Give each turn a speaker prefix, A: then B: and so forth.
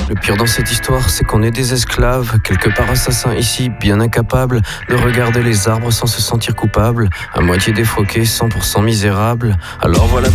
A: Le pire dans cette histoire, c'est qu'on est des esclaves, quelque part assassins ici, bien incapables de regarder les arbres sans se sentir coupables, à moitié défroqués, 100% misérables. Alors voilà